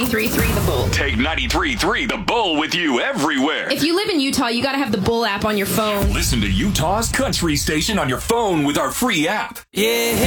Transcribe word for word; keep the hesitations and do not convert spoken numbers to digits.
ninety-three point three The Bull. Take ninety-three point three The Bull with you everywhere. If you live in Utah, you got to have the Bull app on your phone. Listen to Utah's country station on your phone with our free app. Yeah.